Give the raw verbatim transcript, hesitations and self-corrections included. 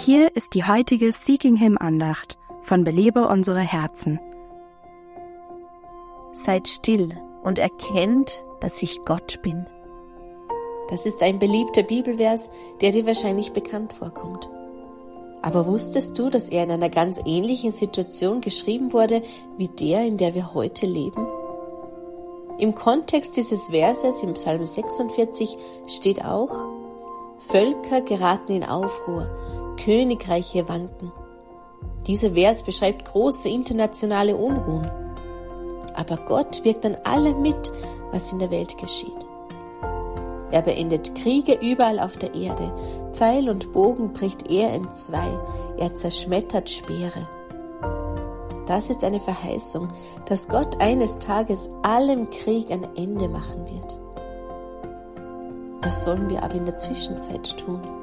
Hier ist die heutige Seeking Him Andacht von Belebe unsere Herzen. Seid still und erkennt, dass ich Gott bin. Das ist ein beliebter Bibelvers, der dir wahrscheinlich bekannt vorkommt. Aber wusstest du, dass er in einer ganz ähnlichen Situation geschrieben wurde, wie der, in der wir heute leben? Im Kontext dieses Verses im Psalm sechsundvierzig steht auch: Völker geraten in Aufruhr, Königreiche wanken. Dieser Vers beschreibt große internationale Unruhen. Aber Gott wirkt an allem mit, was in der Welt geschieht. Er beendet Kriege überall auf der Erde. Pfeil und Bogen bricht er entzwei. Er zerschmettert Speere. Das ist eine Verheißung, dass Gott eines Tages allem Krieg ein Ende machen wird. Was sollen wir aber in der Zwischenzeit tun?